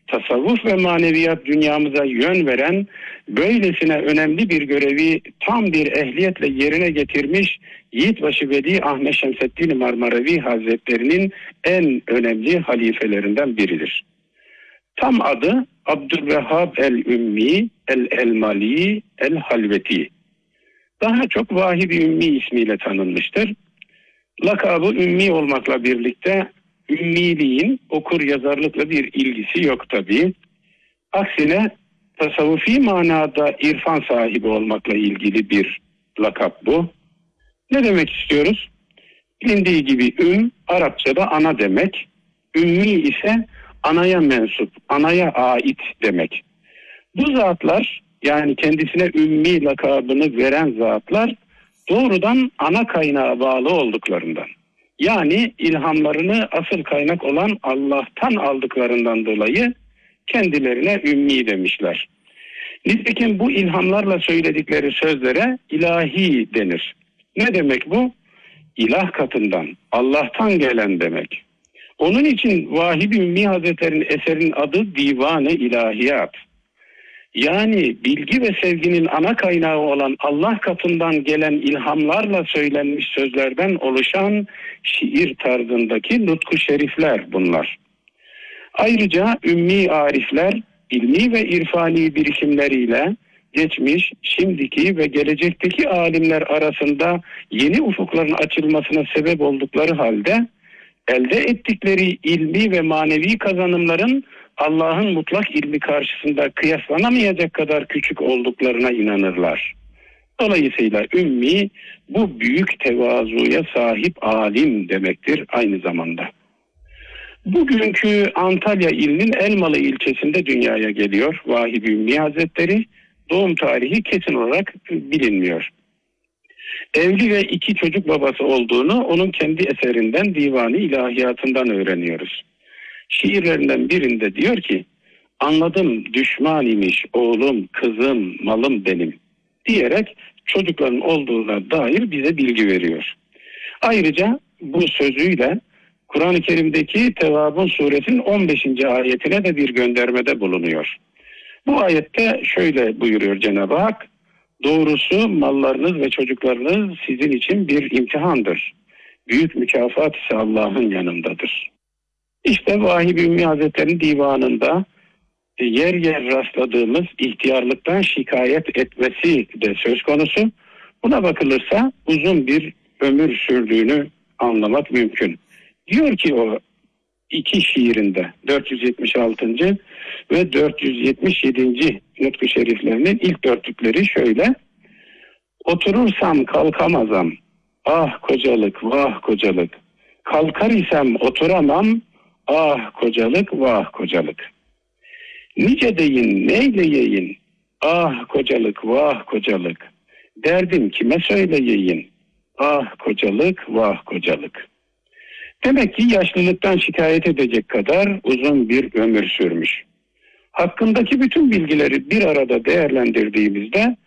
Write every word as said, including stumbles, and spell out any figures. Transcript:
tasavvuf ve maneviyat dünyamıza yön veren, böylesine önemli bir görevi tam bir ehliyetle yerine getirmiş Yiğitbaşı Veli Ahmet Şemseddin Marmaravi Hazretleri'nin en önemli halifelerinden biridir. Tam adı Abdülvehhab el-Ümmi el-Elmali el-Halveti. Daha çok Vahib-i Ümmi ismiyle tanınmıştır. Lakabı Ümmi olmakla birlikte ümmiliğin okur yazarlıkla bir ilgisi yok tabii. Aksine tasavvufi manada irfan sahibi olmakla ilgili bir lakap bu. Ne demek istiyoruz? Bilindiği gibi üm Arapçada ana demek. Ümmi ise anaya mensup, anaya ait demek. Bu zatlar, yani kendisine ümmi lakabını veren zatlar doğrudan ana kaynağa bağlı olduklarından, yani ilhamlarını asıl kaynak olan Allah'tan aldıklarından dolayı kendilerine ümmi demişler. Nitekim bu ilhamlarla söyledikleri sözlere ilahi denir. Ne demek bu? İlah katından, Allah'tan gelen demek. Onun için Vahib-i Ümmi Hazretleri'nin eserinin adı Divan-ı İlahiyat. Yani bilgi ve sevginin ana kaynağı olan Allah katından gelen ilhamlarla söylenmiş sözlerden oluşan şiir tarzındaki nutku şerifler bunlar. Ayrıca ümmi arifler ilmi ve irfani birikimleriyle geçmiş, şimdiki ve gelecekteki alimler arasında yeni ufukların açılmasına sebep oldukları halde elde ettikleri ilmi ve manevi kazanımların Allah'ın mutlak ilmi karşısında kıyaslanamayacak kadar küçük olduklarına inanırlar. Dolayısıyla ümmi bu büyük tevazuya sahip alim demektir aynı zamanda. Bugünkü Antalya ilinin Elmalı ilçesinde dünyaya geliyor Vahib-i Ümmi Hazretleri. Doğum tarihi kesin olarak bilinmiyor. Evli ve iki çocuk babası olduğunu onun kendi eserinden Divan-ı İlahiyatından öğreniyoruz. Şiirlerinden birinde diyor ki, anladım düşman imiş oğlum, kızım, malım benim diyerek çocukların olduğuna dair bize bilgi veriyor. Ayrıca bu sözüyle Kur'an-ı Kerim'deki Tevabun suresinin on beşinci ayetine de bir göndermede bulunuyor. Bu ayette şöyle buyuruyor Cenab-ı Hak, doğrusu mallarınız ve çocuklarınız sizin için bir imtihandır. Büyük mükafat ise Allah'ın yanındadır. İşte Vahib-i Ümmi Hazretleri'nin divanında yer yer rastladığımız ihtiyarlıktan şikayet etmesi de söz konusu. Buna bakılırsa uzun bir ömür sürdüğünü anlamak mümkün. Diyor ki o iki şiirinde dört yüz yetmiş altıncı ve dört yüz yetmiş yedinci nutku şeriflerinin ilk dörtlükleri şöyle: oturursam kalkamazam, ah kocalık vah kocalık, kalkar isem oturamam, ah kocalık vah kocalık. Nice deyin neyleyeyin, ah kocalık vah kocalık, derdim kime söyleyeyin, ah kocalık vah kocalık. Demek ki yaşlılıktan şikayet edecek kadar uzun bir ömür sürmüş. Hakkındaki bütün bilgileri bir arada değerlendirdiğimizde